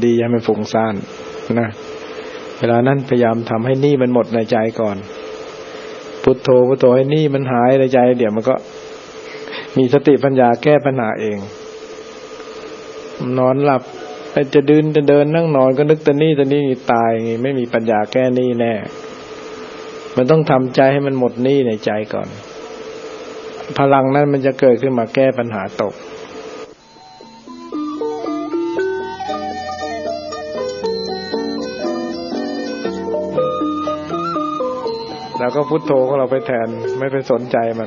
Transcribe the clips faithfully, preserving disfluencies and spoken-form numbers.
ดีให้มันฟุ้งซ่านนะเวลานั้นพยายามทำให้หนี้มันหมดในใจก่อนพุทโธพุทโธให้หนี้มันหายในใจเดี๋ยวมันก็มีสติปัญญาแก้ปัญหาเองนอนหลับจะเดินจะเดินนั่งนอนก็นึกแต่หนี้แต่หนี้ตายไงไม่มีปัญญาแก้หนี้แน่มันต้องทำใจให้มันหมดหนี้ในใจก่อนพลังนั้นมันจะเกิดขึ้นมาแก้ปัญหาตกแล้วก็พุทโธของเราไปแทนไม่ไปสนใจมัน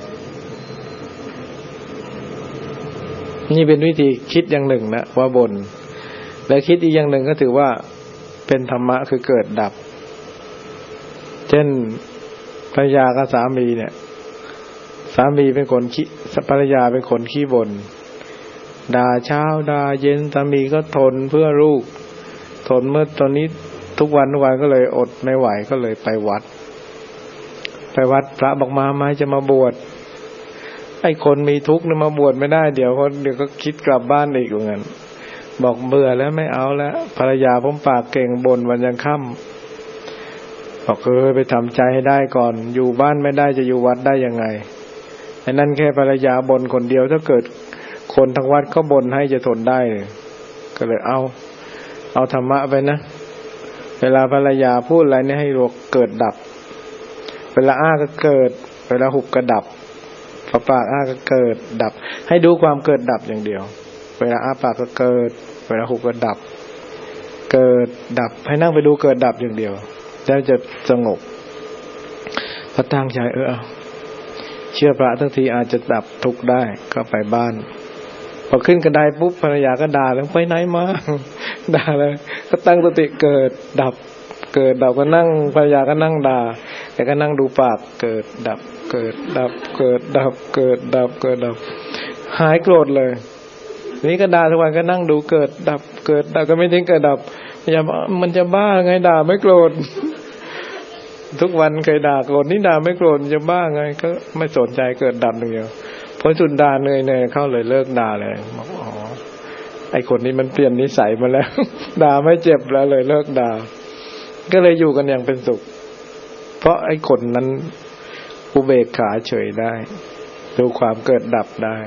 นี่เป็นวิธีคิดอย่างหนึ่งนะว่าบ่นและคิดอีกอย่างหนึ่งก็ถือว่าเป็นธรรมะคือเกิดดับเช่นภรรยากับสามีเนี่ยสามีเป็นคนขี้ภรรยาเป็นคนขี้บ่นด่าเช้าด่าเย็นสามีก็ทนเพื่อลูกทนเมื่อตอนนี้ทุกวันทุกวันก็เลยอดไม่ไหวก็เลยไปวัดไปวัดพระบอกมาไม่จะมาบวชไอ้คนมีทุกข์เนี่ยมาบวชไม่ได้เดี๋ยวเขาเดี๋ยวก็คิดกลับบ้านอีกเหมือนกันบอกเบื่อแล้วไม่เอาแล้วภรรยาผมปากเก่งบ่นวันยังค่ำบอกเออไปทำใจให้ได้ก่อนอยู่บ้านไม่ได้จะอยู่วัดได้ยังไงไอ้นั่นแค่ภรรยาบ่นคนเดียวถ้าเกิดคนทั้งวัดเขาบ่นให้จะทนได้ก็เลยเอาเอาธรรมะไปนะเวลาภรรยาพูดอะไรเนี่ยให้รู้เกิดดับเวลาอ้าก็เกิดเวลาหุบก็ดับพอปากอ้าก็เกิดดับให้ดูความเกิดดับอย่างเดียวเวลาอ้าปากก็เกิดเวลาหุบก็ดับเกิดดับให้นั่งไปดูเกิดดับอย่างเดียวแล้วจะสงบพอตั้งใจเออเชื่อพระทั้งทีอาจจะดับทุกข์ได้ก็ไปบ้านพอขึ้นกระไดปุ๊บภรรยาก็ด่าแล้วไปไหนมาด่าเลยก็ตั้งสติเกิดดับเกิดดับก็นั่งภรรยาก็นั่งด่าแต่ก็นั่งดูปากเกิดดับเกิดดับเกิดดับเกิดดับเกิดดับหายโกรธเลยนี่ก็ด่าทุกวันก็นั่งดูเกิดดับเกิดดับก็ไม่ทิ้งเกิดดับพยายามมันจะบ้าไงด่าไม่โกรธทุกวันเคยด่าโกรธนี่ด่าไม่โกรธจะบ้าไงก็ไม่สนใจเกิดดับอย่างเดียวพอสุดด่าเหนื่อยเนยเข้าเลยเลิกด่าเลยบอกอ๋อไอคนนี้มันเปลี่ยนนิสัยมาแล้วด่าไม่เจ็บแล้วเลยเลิกด่าก็เลยอยู่กันอย่างเป็นสุขเพราะไอ้คนนั้นอุเบกขาเฉยได้ดูความเกิดดับได้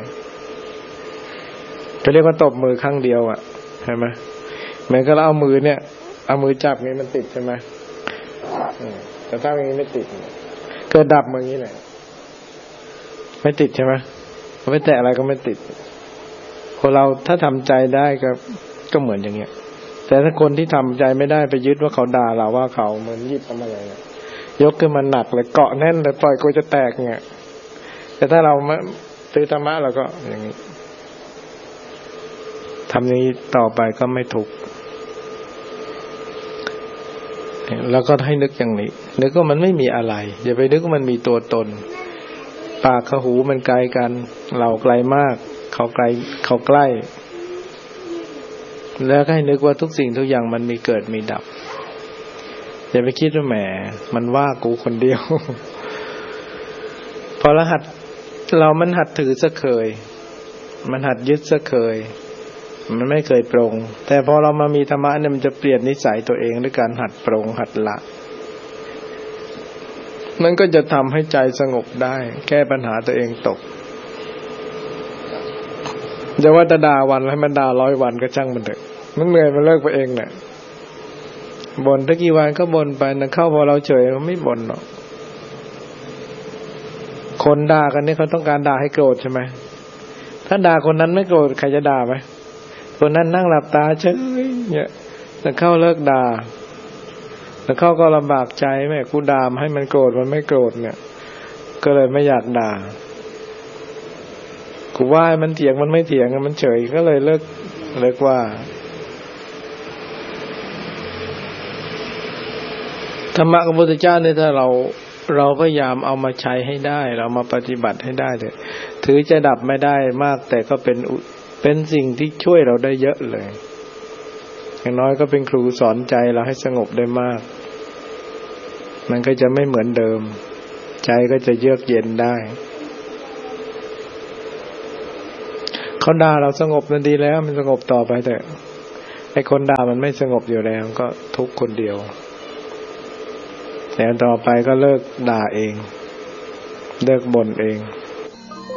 เขาเรียกว่าตบมือครั้งเดียวอ่ะใช่ไหมเหมือนกับเราเอามือเนี่ยเอามือจับงี้มันติดใช่ไหมแต่ถ้าอย่างนี้ไม่ติดเกิดดับมืองี้แหละไม่ติดใช่ไหมไม่แตะอะไรก็ไม่ติดคนเราถ้าทำใจได้ก็ก็เหมือนอย่างเงี้ยแต่ถ้าคนที่ทำใจไม่ได้ไปยึดว่าเขาด่าเราว่าเขาเหมือนหยิบอะไรเนี่ยยกขึ้นมาหนักเลยเกาะแน่นเลยปล่อยกูจะแตกเนี่ยแต่ถ้าเราไม่ตื้อธรรมะเราก็อย่างนี้ทำอย่างนี้ต่อไปก็ไม่ทุกข์แล้วก็ให้นึกอย่างนี้นึกว่ามันไม่มีอะไรอย่าไปนึกว่ามันมีตัวตนปากกับหูมันไกลกันเราไกลมากเขาไกลเขาใกล้แล้วให้นึกว่าทุกสิ่งทุกอย่างมันมีเกิดมีดับอย่าไปคิดว่าแหมมันว่ากูคนเดียวพอเราหัดเรามันหัดถือซะเคยมันหัดยึดซะเคยมันไม่เคยปรงแต่พอเรามามีธรรมะเนี่ยมันจะเปลี่ยนนิสัยตัวเองด้วยการหัดปรงหัดละมันก็จะทำให้ใจสงบได้แก้ปัญหาตัวเองตกจะว่าจะด่าวันให้มันด่าร้อยวันก็ช่างมันเถอะมันเหนื่อยมันเลิกไปเองเนี่ยบ่นตะกี้วันก็บ่นไปนะเข้าพอเราเฉยมันไม่บ่นหรอกคนด่ากันนี่เขาต้องการด่าให้โกรธใช่ไหมถ้าด่าคนนั้นไม่โกรธใครจะด่าไหมคนนั้นนั่งหลับตาเฉยเนี่ยแต่เข้าเลิกด่าแต่เข้าก็ลำบากใจแม่กูด่าให้มันโกรธมันไม่โกรธเนี่ยก็เลยไม่อยากด่ากูว่ามันเถียงมันไม่เถียงมันเฉยก็เลยเลิกเลิกว่าธรรมะของพระพุทธเจ้าเนี่ยถ้าเราเราพยายามเอามาใช้ให้ได้เรามาปฏิบัติให้ได้เลยถือจะดับไม่ได้มากแต่ก็เป็นเป็นสิ่งที่ช่วยเราได้เยอะเลยอย่างน้อยก็เป็นครูสอนใจเราให้สงบได้มากมันก็จะไม่เหมือนเดิมใจก็จะเยือกเย็นได้เขาด่าเราสงบนั่นดีแล้วมันสงบต่อไปเถอะไอ้อ้คนด่ามันไม่สงบอยู่แล้วก็ทุกข์คนเดียวแต่ต่อไปก็เลิกด่าเองเลิกบ่นเอง